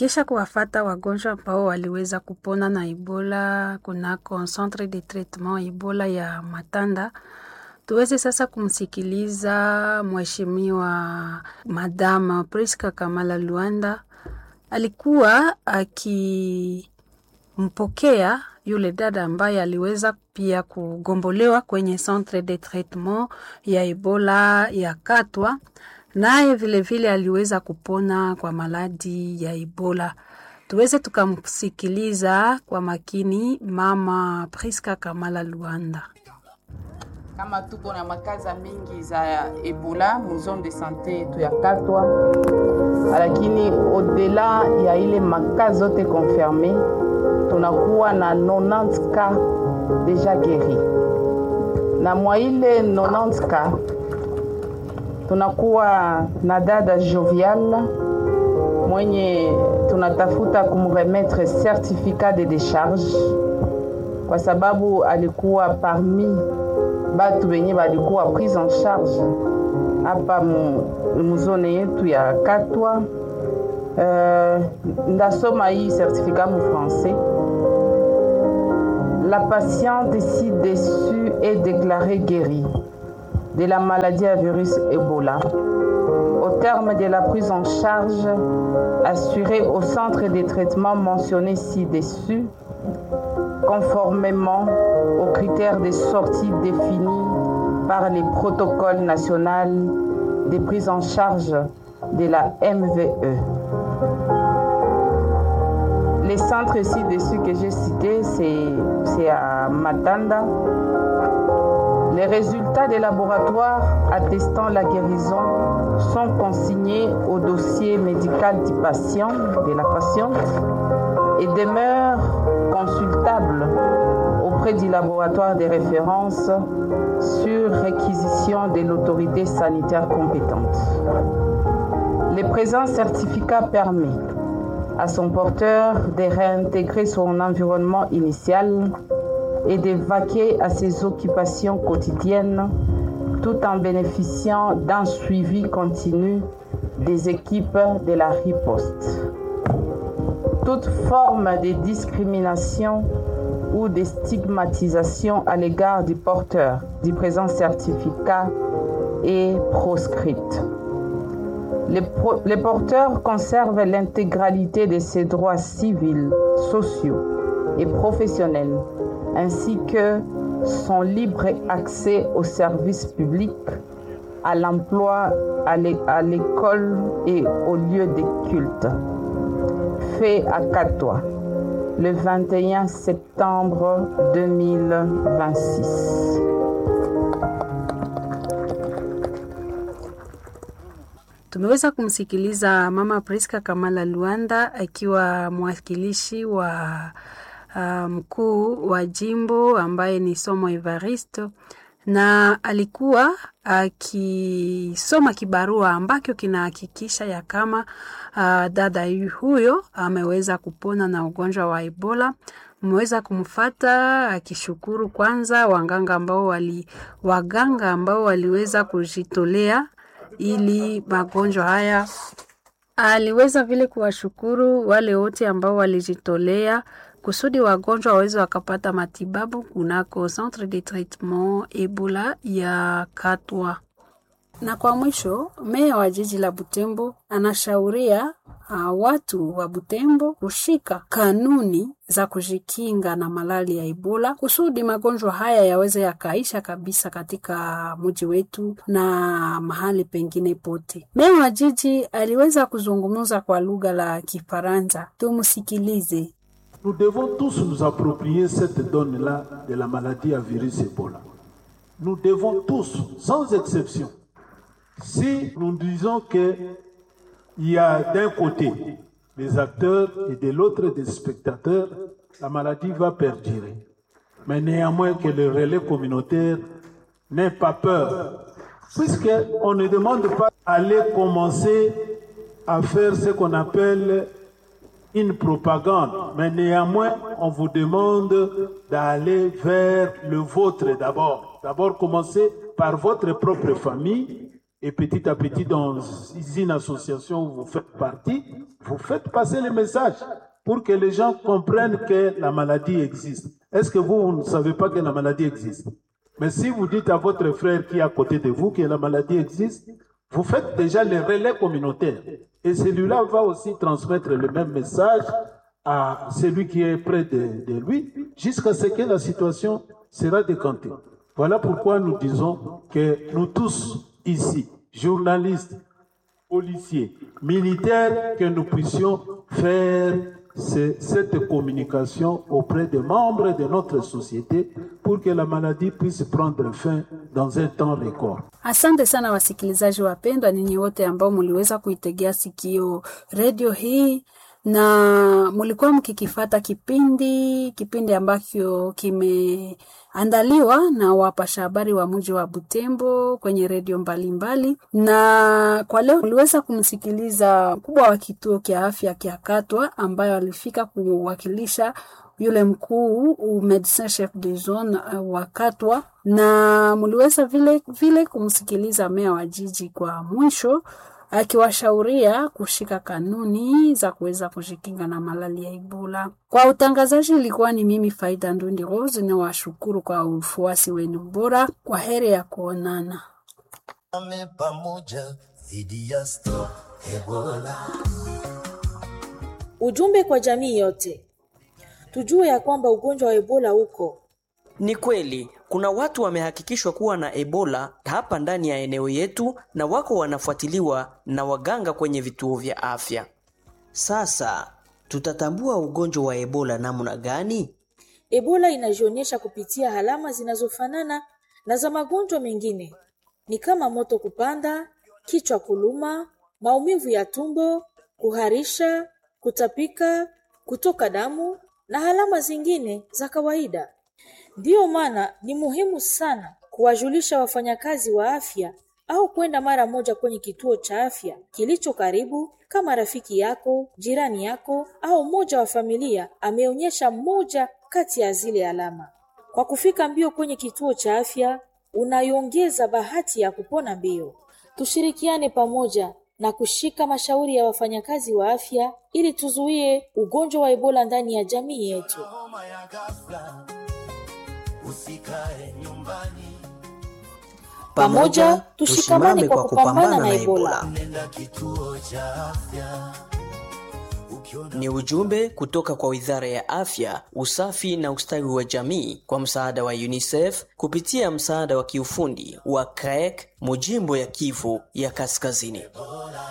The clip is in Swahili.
Kisha kuwafata wagonjwa ambao waliweza kupona na Ebola kunako centre de traitement Ebola ya Matanda, tuweze sasa kumsikiliza mheshimiwa Madame Priska Kamala Luanda. Alikuwa akimpokea yule dada ambaye aliweza pia kugombolewa kwenye centre de traitement ya Ebola ya Katwa, naye vile vile aliweza kupona kwa maladi ya Ebola. Tuweze tukamsikiliza kwa makini Mama Priska Kamala Luanda. Kama tuko na makaza mingi za Ebola mu zone de santé yetu ya Katwa, lakini au-delà ya ile makaza zote confirmé, tunakuwa na 90 cas déjà guéri. Na mwa ile 90 cas tunakuwa na dada Jovial mwenye tunatafuta kumremettre certificat de décharge kwa sababu alikuwa parmi batu wenye balikuwa prise en charge hapa muzone yetu ya Katwa. Ndasoma hii certificat mu français. La patiente ici déçue est déclarée guérie de la maladie à virus Ebola au terme de la prise en charge assurée au centre de traitement mentionné ci-dessus, conformément aux critères de sortie définis par les protocoles nationaux de prise en charge de la MVE. Les centres ci-dessus que j'ai cités, c'est à Matanda. Les résultats des laboratoires attestant la guérison sont consignés au dossier médical du patient, de la patiente, et demeurent consultables auprès du laboratoire de référence sur réquisition de l'autorité sanitaire compétente. Le présent certificat permet à son porteur de réintégrer son environnement initial et de vaquer à ses occupations quotidiennes tout en bénéficiant d'un suivi continu des équipes de la riposte. Toute forme de discrimination ou de stigmatisation à l'égard du porteur du présent certificat est proscrite. Les porteurs conservent l'intégralité de ses droits civils, sociaux et professionnels, ainsi que son libre accès aux services publics, à l'emploi, à l'école et aux lieux de culte. Fait à Katwa, le 21 septembre 2026. Tumeweza kumsikiliza Mama Priska Kamala Luanda akiwa mwakilishi wa mkuu wa jimbo ambaye ni Somo Evaristo, na alikuwa akisoma kibarua ambacho kinahakikisha ya kama dada huyo ameweza kupona na ugonjwa wa Ebola. Mweza kumfata akishukuru kwanza waganga ambao waliweza kujitolea ili magonjwa haya. Aliweza vile kuwashukuru wale wote ambao walijitolea kusudi wagonjwa waweze wakapata matibabu kunako centre de traitement Ebola ya Katwa. Na kwa mwisho, meya wa jiji la Butembo anashauria watu wa Butembo kushika kanuni za kujikinga na malali ya Ebola kusudi magonjwa haya yaweze yakaisha kabisa katika mji wetu na mahali pengine pote. Meya wa jiji aliweza kuzungumza kwa lugha la Kifaransa. Tumusikilize. Nous devons tous nous approprier cette donne-là de la maladie à virus Ebola. Nous devons tous, sans exception. Si nous disons qu'il y a d'un côté des acteurs et de l'autre des spectateurs, la maladie va perdurer. Mais néanmoins que le relais communautaire n'ait pas peur, puisqu'on ne demande pas d'aller commencer à faire ce qu'on appelle une propagande, mais néanmoins, on vous demande d'aller vers le vôtre d'abord. D'abord, commencez par votre propre famille et petit à petit dans une association où vous faites partie, vous faites passer le message pour que les gens comprennent que la maladie existe. Est-ce que vous ne savez pas que la maladie existe? Mais si vous dites à votre frère qui est à côté de vous que la maladie existe, vous faites déjà le relais communautaire. Et celui-là va aussi transmettre le même message à celui qui est près de lui, jusqu'à ce que la situation sera décantée. Voilà pourquoi nous disons que nous tous ici, journalistes, policiers, militaires, que nous puissions faire cette communication auprès des membres de notre société pour que la maladie puisse prendre fin dans un temps record. Asante sana wasikilizaji wapendwa, ninyi wote ambao mliweza kuitegea sikio radio hii na mulikuwa mkikifata kipindi ambacho kimeandaliwa na wapasha habari wa mji wa Butembo kwenye radio mbalimbali. Na kwa leo mliweza kumsikiliza mkubwa wa kituo kia afya kia Katwa ambayo alifika kuwakilisha yule mkuu medecin chef de zone wa Katwa, na mliweza vile kumsikiliza meya wa jiji kwa mwisho akiwashauria kushika kanuni za kuweza kujikinga na malali ya Ebola. Kwa utangazaji ilikuwa ni mimi Faida Ndundi Rose, na washukuru kwa ufuasi wenu bora. Kwa heri ya kuonana. Ujumbe kwa jamii yote. Tujue ya kwamba ugonjwa wa Ebola uko. Ni kweli, kuna watu wamehakikishwa kuwa na Ebola hapa ndani ya eneo yetu na wako wanafuatiliwa na waganga kwenye vituo vya afya. Sasa, tutatambua ugonjwa wa Ebola namna gani? Ebola inajionyesha kupitia alama zinazofanana na za magonjwa mengine. Ni kama moto kupanda, kichwa kuluma, maumivu ya tumbo, kuharisha, kutapika, kutoka damu na alama zingine za kawaida. Ndiyo maana ni muhimu sana kuwajulisha wafanyakazi wa afya au kwenda mara moja kwenye kituo cha afya kilicho karibu, kama rafiki yako, jirani yako au mmoja wa familia ameonyesha moja kati ya zile alama. Kwa kufika mbio kwenye kituo cha afya, unaiongeza bahati ya kupona mbio. Tushirikiane pamoja na kushika mashauri ya wafanyakazi wa afya ili tuzuie ugonjwa wa Ebola ndani ya jamii yetu. Usikae nyumbani. Pamoja tushikamane kwa kupambana na Ebola. Nenda kituo cha afya. Ni ujumbe kutoka kwa Wizara ya Afya, Usafi na Ustawi wa Jamii kwa msaada wa UNICEF kupitia msaada wa kiufundi wa CREC, Mujimbo ya Kivu ya Kaskazini.